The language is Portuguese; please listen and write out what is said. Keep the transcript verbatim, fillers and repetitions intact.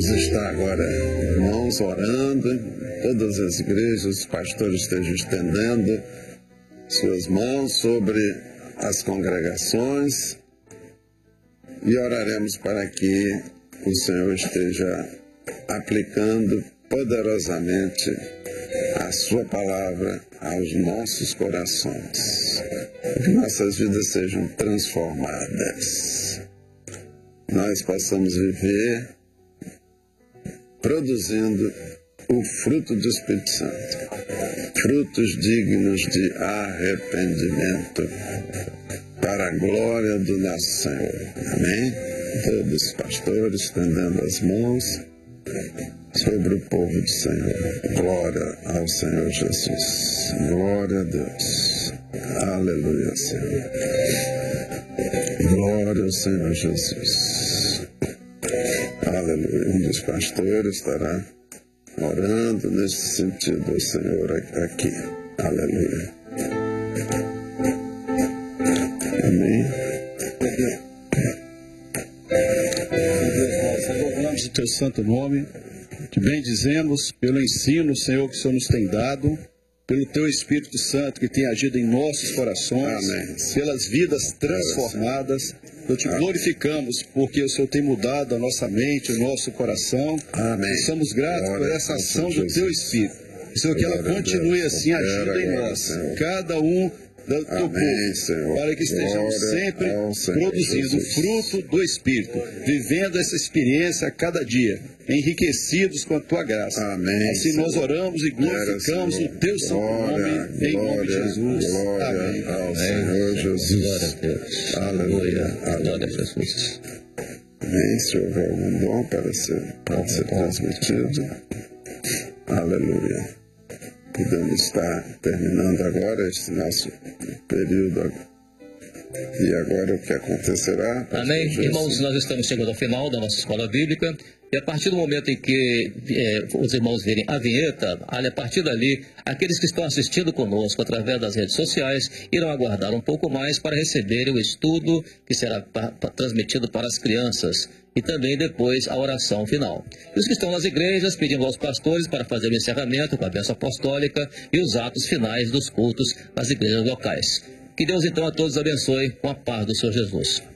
Vamos estar agora, irmãos, orando, em todas as igrejas, os pastores estejam estendendo suas mãos sobre as congregações e oraremos para que o Senhor esteja aplicando poderosamente a sua palavra aos nossos corações, que nossas vidas sejam transformadas, nós possamos viver produzindo o fruto do Espírito Santo, frutos dignos de arrependimento, para a glória do nosso Senhor. Amém? Todos os pastores estendendo as mãos sobre o povo do Senhor. Glória ao Senhor Jesus. Glória a Deus. Aleluia, Senhor. Glória ao Senhor Jesus. Aleluia. Um dos pastores estará orando nesse sentido ao Senhor aqui. Aleluia. Amém. Louvamos o teu santo nome, te bendizemos pelo ensino, Senhor, que o Senhor nos tem dado, pelo teu Espírito Santo que tem agido em nossos corações, amém, pelas vidas transformadas. Nós te glorificamos porque o Senhor tem mudado a nossa mente, o nosso coração. Amém. E somos gratos glória por essa ação do teu Espírito. Senhor, que ela continue assim agindo em nós, Senhor. Cada um do teu povo, Senhor, para que estejamos glória sempre produzindo o fruto do Espírito, vivendo essa experiência a cada dia, enriquecidos com a tua graça. Amém, assim Senhor. Nós oramos e glorificamos glória, o teu santo nome, em nome de Jesus. Glória Amém. Ao Senhor Jesus. Glória a Deus. Aleluia. Glória a Jesus. Amém. Se houver algum dom para ser, pode ser transmitido. Aleluia. Podemos estar terminando agora este nosso período. E agora o que acontecerá? Amém. Jesus. Irmãos, nós estamos chegando ao final da nossa escola bíblica. E a partir do momento em que é, os irmãos verem a vinheta, a partir dali, aqueles que estão assistindo conosco através das redes sociais irão aguardar um pouco mais para receberem o estudo que será pa, pa, transmitido para as crianças. E também depois a oração final. E os que estão nas igrejas, pedimos aos pastores para fazer o encerramento com a bênção apostólica e os atos finais dos cultos nas igrejas locais. Que Deus então a todos abençoe com a paz do Senhor Jesus.